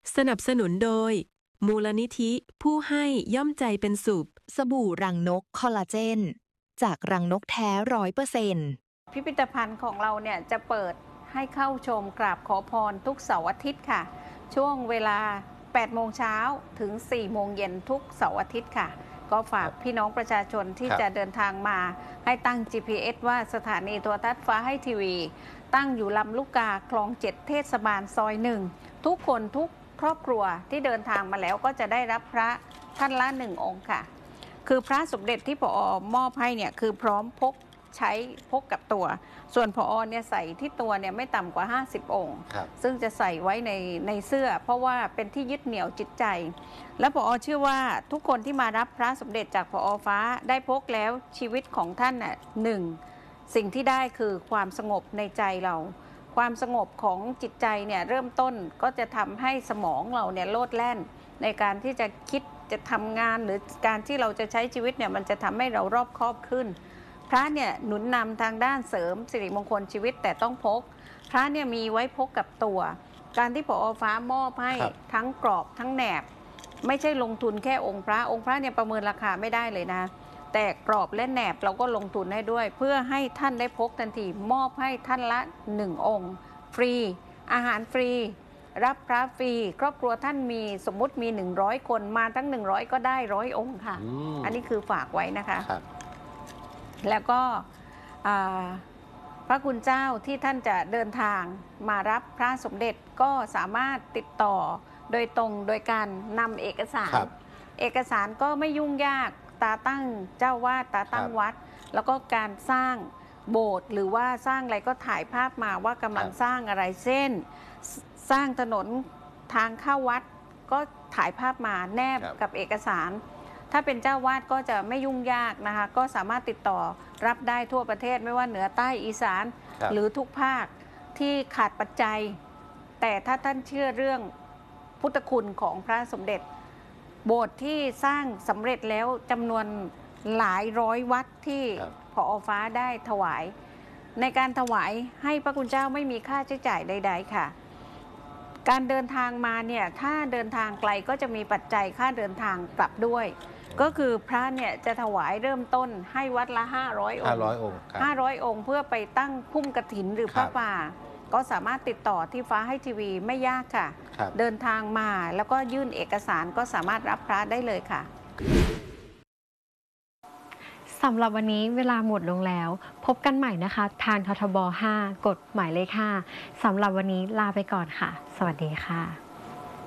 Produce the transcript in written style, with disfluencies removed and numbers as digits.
สนับสนุนโดยมูลนิธิผู้ให้ย่อมใจเป็นสุขสบู่รังนกคอลลาเจนจากรังนกแท้100% พิพิธภัณฑ์ของเราเนี่ยจะเปิดให้เข้าชมกราบขอพรทุกเสาร์อาทิตย์ค่ะช่วงเวลา 8 โมงเช้าถึง 4 โมงเย็นทุกเสาร์อาทิตย์ค่ะก็ฝากพี่น้องประชาชนที่จะเดินทางมาให้ตั้ง GPS ว่าสถานีโทรทัศน์ฟ้าให้ทีวีตั้งอยู่ลำลูกกาคลอง 7 เทศบาลซอย 1ทุกคนทุกครอบครัวที่เดินทางมาแล้วก็จะได้รับพระท่านละ1 องค์ค่ะคือพระสมเด็จที่ผอ.มอบให้เนี่ยคือพร้อมใช้พกกับตัวส่วนผอ.เนี่ยใส่ที่ตัวเนี่ยไม่ต่ำกว่า50 องค์ซึ่งจะใส่ไว้ในเสื้อเพราะว่าเป็นที่ยึดเหนี่ยวจิตใจและผอ.เชื่อว่าทุกคนที่มารับพระสมเด็จจากผอ.ฟ้าได้พกแล้วชีวิตของท่านน่ะ1สิ่งที่ได้คือความสงบในใจเราความสงบของจิตใจเนี่ยเริ่มต้นก็จะทำให้สมองเราเนี่ยโลดแล่นในการที่จะคิดจะทำงานหรือการที่เราจะใช้ชีวิตเนี่ยมันจะทำให้เรารอบคอบขึ้นพระเนี่ยหนุนนำทางด้านเสริมสิริมงคลชีวิตแต่ต้องพกพระเนี่ยมีไว้พกกับตัวการที่ผอ.ฟ้ามอบให้ทั้งกรอบทั้งแหนบไม่ใช่ลงทุนแค่องค์พระเนี่ยประเมินราคาไม่ได้เลยนะแต่กรอบและแหนบเราก็ลงทุนให้ด้วยเพื่อให้ท่านได้พกทันทีมอบให้ท่านละ1 องค์ฟรีอาหารฟรีรับพระฟรีครอบครัวท่านมีสมมุติมี100 คนมาทั้ง100ก็ได้100 องค์ค่ะอันนี้คือฝากไว้นะคะแล้วก็พระคุณเจ้าที่ท่านจะเดินทางมารับพระสมเด็จก็สามารถติดต่อโดยตรงโดยการนำเอกสารก็ไม่ยุ่งยากตาตั้งเจ้าวาดตาตั้งวัดแล้วก็การสร้างโบสถ์หรือว่าสร้างอะไรก็ถ่ายภาพมาว่ากำลังสร้างอะไรเช่นสร้างถนนทางเข้าวัดก็ถ่ายภาพมาแนบกับเอกสารถ้าเป็นเจ้าวาดก็จะไม่ยุ่งยากนะคะก็สามารถติดต่อรับได้ทั่วประเทศไม่ว่าเหนือใต้อีสานหรือทุกภาคที่ขาดปัจจัยแต่ถ้าท่านเชื่อเรื่องพุทธคุณของพระสมเด็จโบสถ์ที่สร้างสำเร็จแล้วจำนวนหลายร้อยวัดที่ผอ.ฟ้าได้ถวายในการถวายให้พระคุณเจ้าไม่มีค่าใช้จ่ายใดๆค่ะการเดินทางมาเนี่ยถ้าเดินทางไกลก็จะมีปัจจัยค่าเดินทางกลับด้วยก็คือพระเนี่ยจะถวายเริ่มต้นให้วัดละ500 องค์500 องค์เพื่อไปตั้งพุ่มกฐินหรือพระป่าก็สามารถติดต่อที่ฟ้าให้ทีวีไม่ยากค่ะเดินทางมาแล้วก็ยื่นเอกสารก็สามารถรับพระได้เลยค่ะสำหรับวันนี้เวลาหมดลงแล้วพบกันใหม่นะคะทางททบ 5 กฎหมายเลข 5สำหรับวันนี้ลาไปก่อนค่ะสวัสดีค่ะ